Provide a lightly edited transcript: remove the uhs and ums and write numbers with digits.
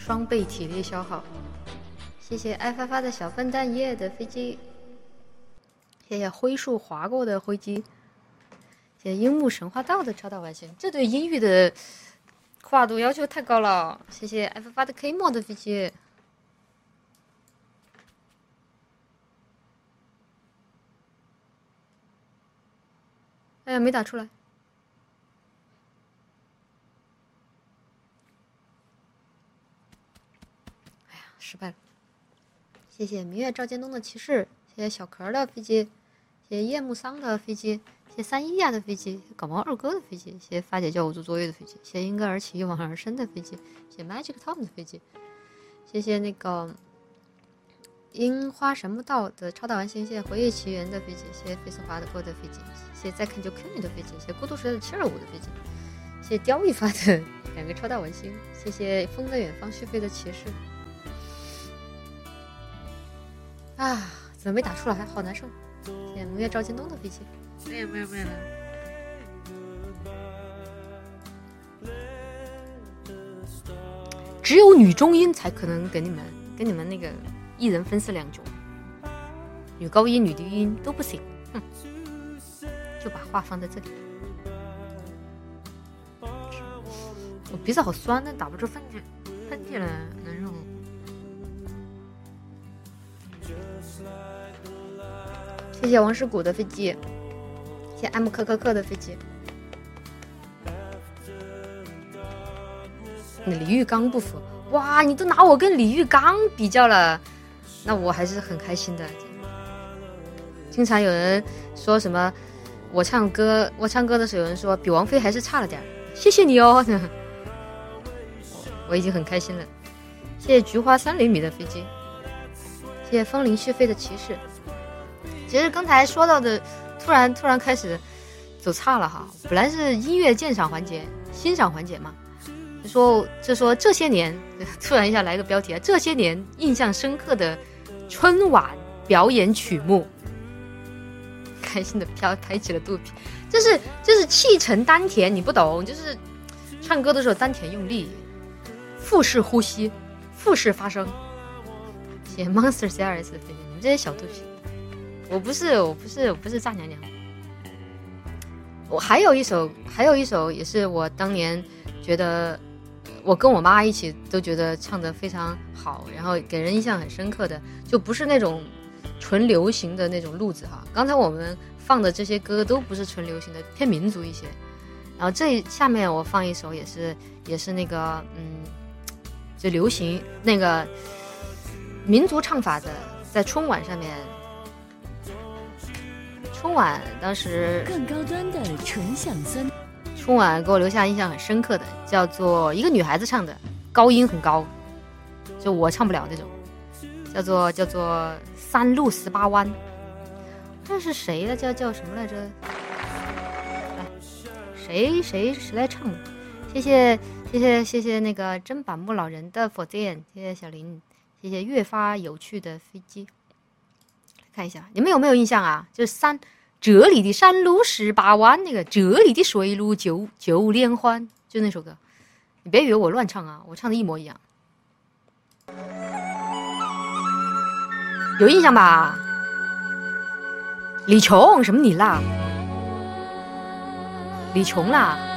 双倍体力消耗。谢谢爱发发的小笨蛋耶的飞机，谢谢灰树划过的灰机，谢谢樱木神话道的超大完形。这对音域的跨度要求太高了。谢谢爱发发的 K 莫的飞机。哎呀，没打出来。哎呀，失败了。谢谢明月照剑东的骑士，谢谢小壳的飞机，谢谢夜幕桑的飞机，谢谢三一亚的飞机，搞毛二哥的飞机，谢谢发姐叫我做作业的飞机，谢谢因歌而起一往而生的飞机，谢谢 Magic Tom 的飞机，谢谢那个樱花神木道的超大完形，谢谢回忆奇缘的飞机，谢谢费斯华的过的飞机，谢谢再看就 Q 你的飞机，谢谢孤独时代的725的飞机，谢谢雕一发的2个超大完形，谢谢风的远方续费的骑士。啊，怎么没打出来？好难受。谢谢明月照剑东的飞机。没有。只有女中音才可能跟你们那个一人分饰两角，女高音、女低音都不行。哼，就把话放在这里。我鼻子好酸，但打不出喷嚏来，难受。谢谢王世谷的飞机，谢谢艾姆克的飞机。你李玉刚不服？哇，你都拿我跟李玉刚比较了，那我还是很开心的。经常有人说什么我唱歌的时候有人说比王菲还是差了点，谢谢你哦。我已经很开心了。谢谢菊花3厘米的飞机，谢谢风铃续费的骑士。其实刚才说到的突然开始走岔了哈，本来是音乐鉴赏环节、欣赏环节嘛，就说这些年，突然一下来个标题啊，这些年印象深刻的春晚表演曲目，开心的拍起了肚皮，就是气沉丹田，你不懂，就是唱歌的时候丹田用力，腹式呼吸，腹式发声。谢谢 Monster CRS 的飞机，你们这些小肚皮。我不是丈娘娘。我还有一首也是我当年觉得我跟我妈一起都觉得唱得非常好，然后给人印象很深刻的，就不是那种纯流行的那种路子哈。刚才我们放的这些歌都不是纯流行的，偏民族一些。然后这下面我放一首也是那个就流行那个民族唱法的，在春晚上面。春晚当时更高端的纯享酸， 春晚给我留下印象很深刻的，叫做一个女孩子唱的，高音很高，就我唱不了那种，叫做3路18弯。这是谁的？叫什么来着？谁来唱的？谢谢那个砧板木老人的火箭，谢谢小林，谢谢越发有趣的飞机。看一下你们有没有印象啊？就是这里的山路18弯，那个这里的水路九连环，就那首歌。你别以为我乱唱啊，我唱的一模一样。有印象吧？李琼什么你啦？李琼啦？